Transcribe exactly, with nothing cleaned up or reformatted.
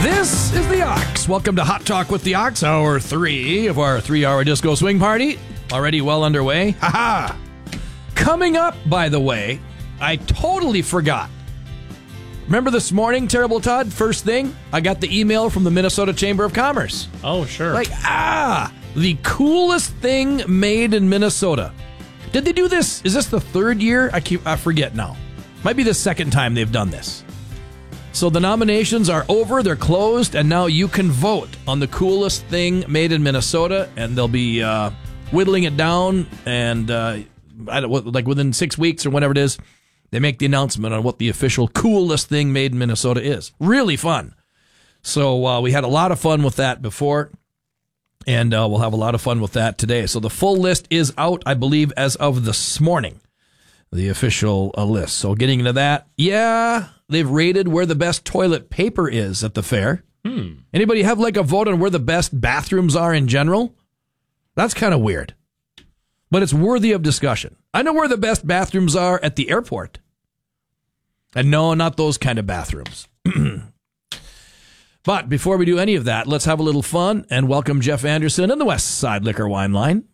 This is the Ox. Welcome to Hot Talk with the Ox, hour three of our three-hour disco swing party. Already well underway. Ha-ha! Coming up, by the way, I totally forgot. Remember this morning, Terrible Todd, first thing? I got the email from the Minnesota Chamber of Commerce. Oh, sure. Like, ah, the coolest thing made in Minnesota. Did they do this? Is this the third year? I keep I forget now. Might be the second time they've done this. So the nominations are over, they're closed, and now you can vote on the coolest thing made in Minnesota, and they'll be uh, whittling it down, and uh, I don't, like within six weeks or whatever it is, they make the announcement on what the official coolest thing made in Minnesota is. Really fun. So uh, we had a lot of fun with that before, and uh, we'll have a lot of fun with that today. So the full list is out, I believe, as of this morning, the official uh, list. So getting into that, yeah, they've rated where the best toilet paper is at the fair. Hmm. Anybody have like a vote on where the best bathrooms are in general? That's kind of weird, but it's worthy of discussion. I know where the best bathrooms are at the airport. And no, not those kind of bathrooms. But before we do any of that, let's have a little fun and welcome Jeff Anderson in the West Side Liquor Wine Line.